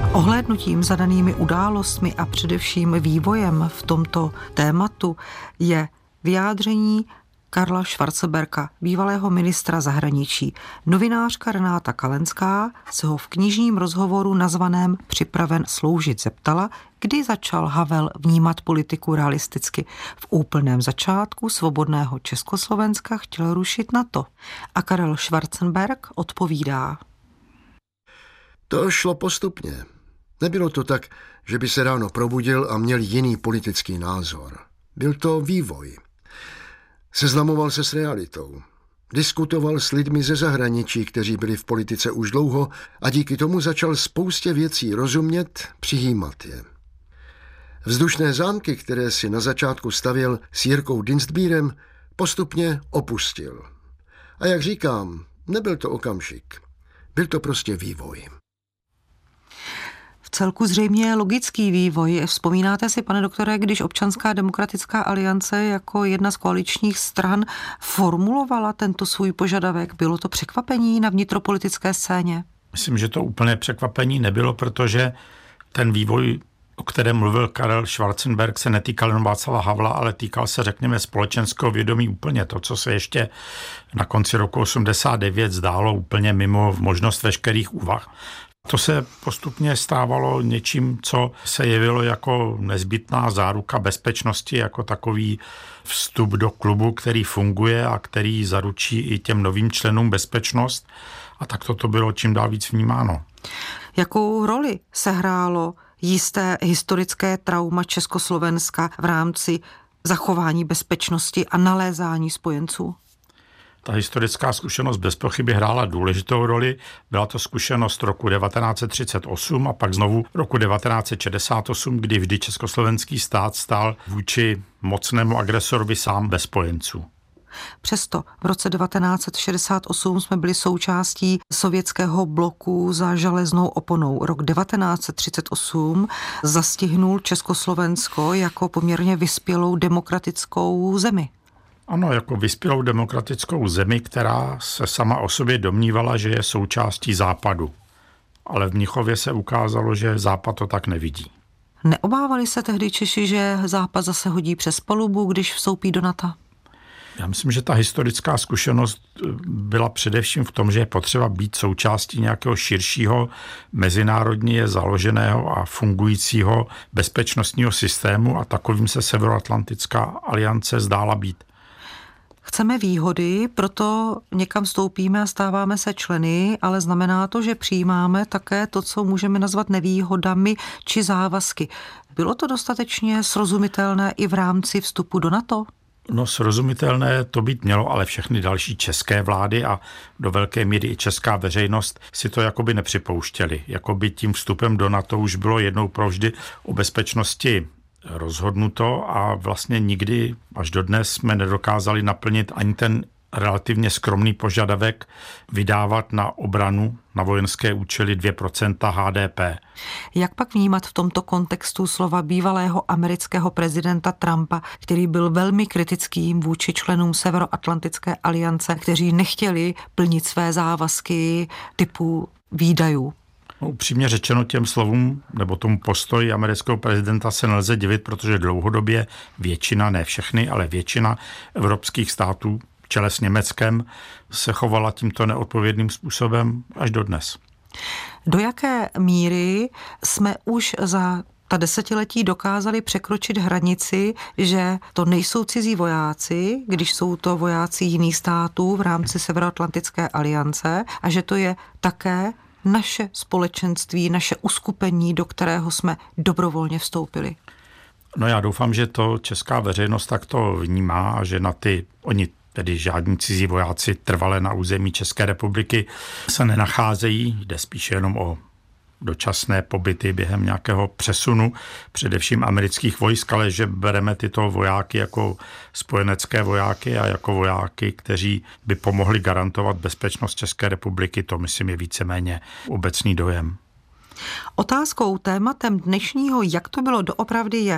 Ohlédnutím za danými událostmi a především vývojem v tomto tématu je vyjádření Karla Schwarzenberga, bývalého ministra zahraničí. Novinářka Renáta Kalenská se ho v knižním rozhovoru nazvaném Připraven sloužit zeptala, kdy začal Havel vnímat politiku realisticky. V úplném začátku svobodného Československa chtěl rušit NATO. A Karel Schwarzenberg odpovídá. To šlo postupně. Nebylo to tak, že by se ráno probudil a měl jiný politický názor. Byl to vývoj. Seznamoval se s realitou. Diskutoval s lidmi ze zahraničí, kteří byli v politice už dlouho a díky tomu začal spoustě věcí rozumět, přijímat je. Vzdušné zámky, které si na začátku stavěl s Jirkou Dienstbierem, postupně opustil. A jak říkám, nebyl to okamžik. Byl to prostě vývoj. V celku zřejmě logický vývoj. Vzpomínáte si, pane doktore, když Občanská demokratická aliance jako jedna z koaličních stran formulovala tento svůj požadavek? Bylo to překvapení na vnitropolitické scéně? Myslím, že to úplně překvapení nebylo, protože ten vývoj, o kterém mluvil Karel Schwarzenberg, se netýkal jen Václava Havla, ale týkal se, řekněme, společenského vědomí úplně to, co se ještě na konci roku 89 zdálo úplně mimo možnost veškerých úvah. To se postupně stávalo něčím, co se jevilo jako nezbytná záruka bezpečnosti, jako takový vstup do klubu, který funguje a který zaručí i těm novým členům bezpečnost. A tak to bylo čím dál víc vnímáno. Jakou roli sehrálo jisté historické trauma Československa v rámci zachování bezpečnosti a nalézání spojenců? Ta historická zkušenost bez pochyby hrála důležitou roli. Byla to zkušenost roku 1938 a pak znovu roku 1968, kdy vždy československý stát stál vůči mocnému agresorovi sám bez spojenců. Přesto v roce 1968 jsme byli součástí sovětského bloku za železnou oponou. Rok 1938 zastihnul Československo jako poměrně vyspělou demokratickou zemi. Ano, jako vyspělou demokratickou zemi, která se sama o sobě domnívala, že je součástí Západu. Ale v Mnichově se ukázalo, že Západ to tak nevidí. Neobávali se tehdy Češi, že Západ zase hodí přes palubu, když vstoupí do NATO? Já myslím, že ta historická zkušenost byla především v tom, že je potřeba být součástí nějakého širšího, mezinárodně založeného a fungujícího bezpečnostního systému a takovým se Severoatlantická aliance zdála být. Chceme výhody, proto někam vstoupíme a stáváme se členy, ale znamená to, že přijímáme také to, co můžeme nazvat nevýhodami či závazky. Bylo to dostatečně srozumitelné i v rámci vstupu do NATO? No, srozumitelné to být mělo, ale všechny další české vlády a do velké míry i česká veřejnost si to jakoby nepřipouštěli. Jakoby tím vstupem do NATO už bylo jednou provždy o bezpečnosti rozhodnuto a vlastně nikdy až dodnes jsme nedokázali naplnit ani ten relativně skromný požadavek vydávat na obranu, na vojenské účely 2% HDP. Jak pak vnímat v tomto kontextu slova bývalého amerického prezidenta Trumpa, který byl velmi kritickým vůči členům Severoatlantické aliance, kteří nechtěli plnit své závazky typu výdajů? No, upřímně řečeno těm slovům nebo tomu postoji amerického prezidenta se nelze divit, protože dlouhodobě většina, ne všechny, ale většina evropských států v čele s Německem se chovala tímto neodpovědným způsobem až dodnes. Do jaké míry jsme už za ta desetiletí dokázali překročit hranici, že to nejsou cizí vojáci, když jsou to vojáci jiných států v rámci Severoatlantické aliance a že to je také naše společenství, naše uskupení, do kterého jsme dobrovolně vstoupili? No já doufám, že to česká veřejnost takto vnímá a že oni tedy žádní cizí vojáci trvale na území České republiky se nenacházejí, jde spíše jenom o dočasné pobyty během nějakého přesunu, především amerických vojsk, ale že bereme tyto vojáky jako spojenecké vojáky a jako vojáky, kteří by pomohli garantovat bezpečnost České republiky, to myslím je víceméně obecný dojem. Otázkou, tématem dnešního, jak to bylo doopravdy je,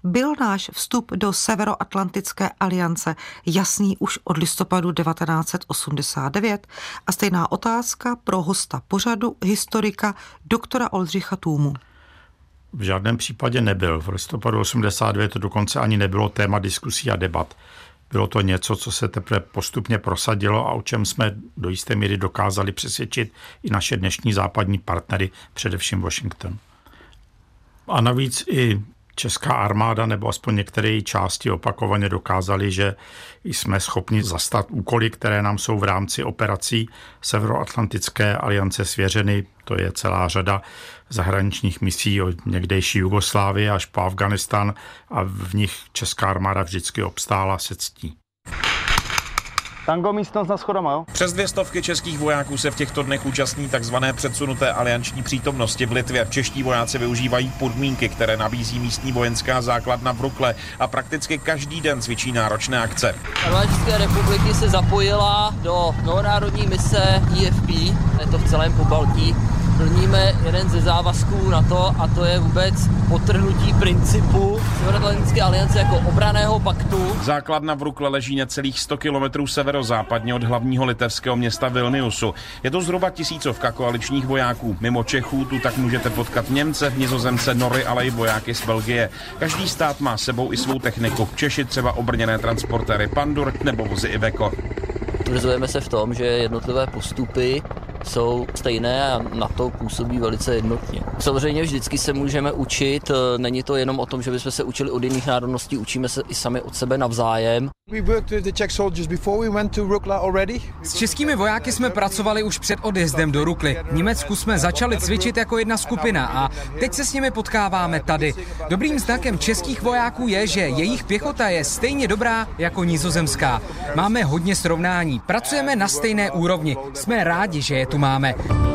Byl náš vstup do Severoatlantické aliance jasný už od listopadu 1989? A stejná otázka pro hosta pořadu, historika doktora Oldřicha Tůmu. V žádném případě nebyl. V listopadu 1989 to dokonce ani nebylo téma diskusí a debat. Bylo to něco, co se teprve postupně prosadilo a o čem jsme do jisté míry dokázali přesvědčit i naše dnešní západní partnery, především Washington. A navíc i česká armáda, nebo aspoň některé její části opakovaně dokázali, že jsme schopni zastat úkoly, které nám jsou v rámci operací Severoatlantické aliance svěřeny. To je celá řada zahraničních misí od někdejší Jugoslávie až po Afghánistán a v nich česká armáda vždycky obstála se ctí. Tango místnost na schodama, jo? Přes 200 českých vojáků se v těchto dnech účastní takzvané předsunuté alianční přítomnosti v Litvě. Čeští vojáci využívají podmínky, které nabízí místní vojenská základna v Rukle a prakticky každý den cvičí náročné akce. Armáda České republiky se zapojila do mnohonárodní mise IFP, je to v celém Pobaltí. Plníme jeden ze závazků NATO a to je vůbec podtrhnutí principu Severoatlantické aliance jako obranného paktu. Základna v Rukle leží necelých 100 kilometrů severozápadně od hlavního litevského města Vilniusu. Je to zhruba 1000 koaličních vojáků. Mimo Čechů tu tak můžete potkat Němce, Nizozemce, Nory, ale i vojáky z Belgie. Každý stát má sebou i svou techniku. Češi třeba obrněné transportéry Pandur nebo vozy Iveco. Tvrzujeme se v tom, že jednotlivé postupy jsou stejné a NATO působí velice jednotně. Samozřejmě vždycky se můžeme učit, není to jenom o tom, že bychom se učili od jiných národností, učíme se i sami od sebe navzájem. S českými vojáky jsme pracovali už před odjezdem do Rukly. V Německu jsme začali cvičit jako jedna skupina a teď se s nimi potkáváme tady. Dobrým znakem českých vojáků je, že jejich pěchota je stejně dobrá jako nizozemská. Máme hodně srovnání, pracujeme na stejné úrovni, jsme rádi, že je tu máme.